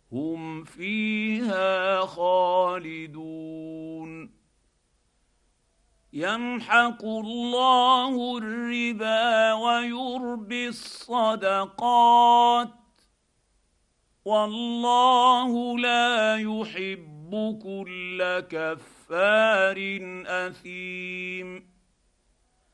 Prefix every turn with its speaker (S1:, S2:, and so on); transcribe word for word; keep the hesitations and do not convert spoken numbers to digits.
S1: هم فيها خالدون. يمحق الله الربا ويربي الصدقات والله لا يحب كل كفار اثيم.